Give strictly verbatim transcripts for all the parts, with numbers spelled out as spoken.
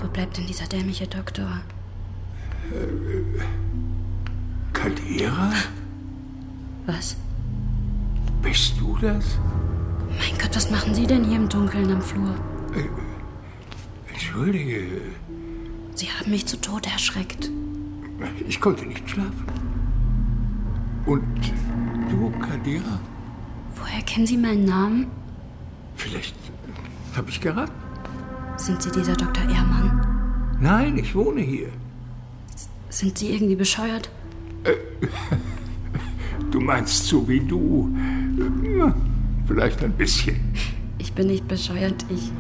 Wo bleibt denn dieser dämliche Doktor? Äh, Kadira? Was? Bist du das? Mein Gott, was machen Sie denn hier im Dunkeln am Flur? Äh, entschuldige. Sie haben mich zu Tode erschreckt. Ich konnte nicht schlafen. Und du, Kadira? Woher kennen Sie meinen Namen? Vielleicht habe ich geraten. Sind Sie dieser Doktor Ehrmann? Nein, ich wohne hier. S- sind Sie irgendwie bescheuert? Äh, du meinst so wie du. Na, vielleicht ein bisschen. Ich bin nicht bescheuert, ich... ich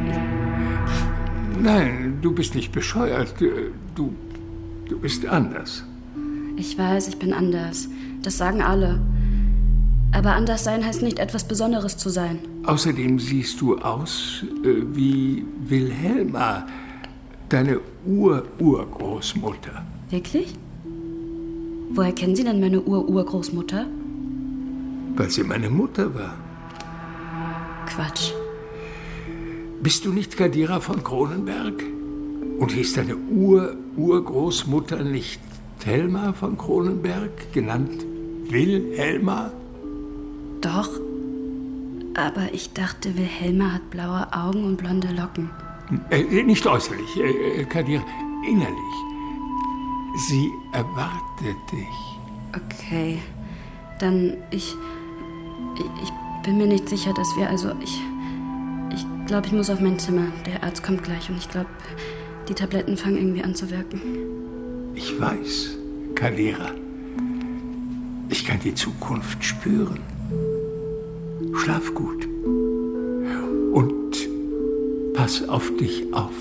Nein, du bist nicht bescheuert. Du, du bist anders. Ich weiß, ich bin anders. Das sagen alle. Aber anders sein heißt nicht, etwas Besonderes zu sein. Außerdem siehst du aus äh, wie Wilhelma, deine Ur-Urgroßmutter. Wirklich? Woher kennen Sie denn meine Ur-Urgroßmutter? Weil sie meine Mutter war. Quatsch. Bist du nicht Kadira von Cronenberg? Und hieß deine Ur-Urgroßmutter nicht Thelma von Cronenberg, genannt Wilhelma? Doch. Aber ich dachte, Wilhelma hat blaue Augen und blonde Locken. Äh, nicht äußerlich, äh, Kadira, innerlich. Sie erwartet dich. Okay. Dann, ich... Ich, ich bin mir nicht sicher, dass wir also... Ich... Ich glaube, ich muss auf mein Zimmer. Der Arzt kommt gleich und ich glaube, die Tabletten fangen irgendwie an zu wirken. Ich weiß, Kadira. Ich kann die Zukunft spüren. Schlaf gut. Und pass auf dich auf.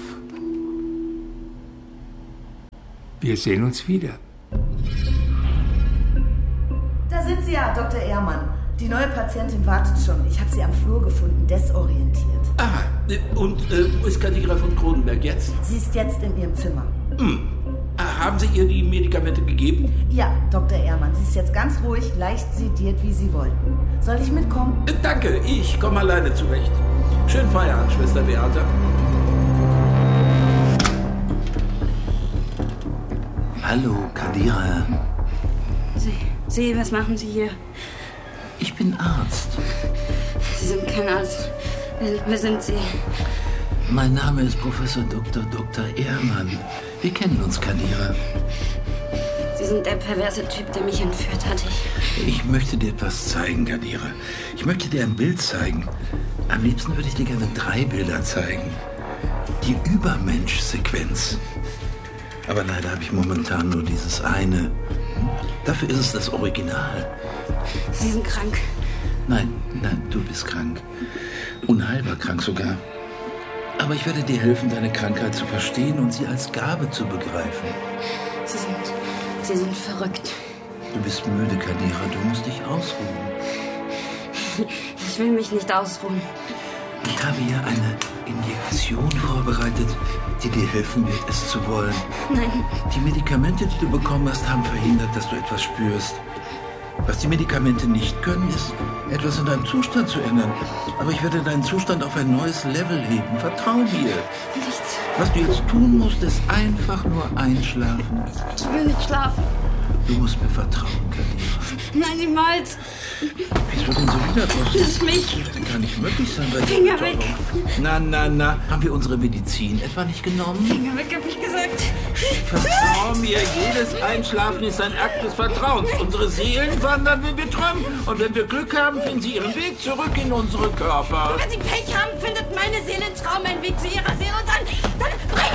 Wir sehen uns wieder. Da sind Sie ja, Doktor Ehrmann. Die neue Patientin wartet schon. Ich habe sie am Flur gefunden, desorientiert. Ah, und äh, wo ist Kadira von Cronenberg jetzt? Sie ist jetzt in ihrem Zimmer. Hm. Ah, haben Sie ihr die Medikamente gegeben? Ja, Doktor Ehrmann, sie ist jetzt ganz ruhig, leicht sediert, wie Sie wollten. Soll ich mitkommen? Äh, danke, ich komme alleine zurecht. Schönen Feierabend, Schwester Beata. Hallo, Kadira. Sie, Sie, was machen Sie hier? Ich bin Arzt. Sie sind kein Arzt. Wer, wer sind Sie? Mein Name ist Professor Doktor Doktor Ehrmann. Wir kennen uns, Kadira. Sie sind der perverse Typ, der mich entführt hat. Ich, Ich möchte dir etwas zeigen, Kadira. Ich möchte dir ein Bild zeigen. Am liebsten würde ich dir gerne drei Bilder zeigen. Die Übermensch-Sequenz. Aber leider habe ich momentan nur dieses eine. Dafür ist es das Original. Sie sind krank. Nein, nein, du bist krank. Unheilbar krank sogar. Aber ich werde dir helfen, deine Krankheit zu verstehen und sie als Gabe zu begreifen. Sie sind, Sie sind verrückt. Du bist müde, Kadira. Du musst dich ausruhen. Ich will mich nicht ausruhen. Ich habe hier eine Injektion vorbereitet, die dir helfen wird, es zu wollen. Nein, Die Medikamente, die du bekommen hast, haben verhindert, dass du etwas spürst. Was die Medikamente nicht können, ist, etwas in deinem Zustand zu ändern. Aber ich werde deinen Zustand auf ein neues Level heben. Vertrau mir. nichts. Was du jetzt tun musst, ist einfach nur einschlafen. Ich will nicht schlafen. Du musst mir vertrauen, Kadira. Nein, niemals. Wieso denn so wieder was? Lass mich. Das kann gar nicht möglich sein bei dir. Finger weg. Na, na, na. Haben wir unsere Medizin etwa nicht genommen? Finger weg, hab ich gesagt. Vertrau mir, jedes Einschlafen ist ein Akt des Vertrauens. Unsere Seelen wandern, wenn wir träumen. Und wenn wir Glück haben, finden sie ihren Weg zurück in unsere Körper. Wenn Sie Pech haben, findet meine Seele im Traum einen Weg zu Ihrer Seele und dann, dann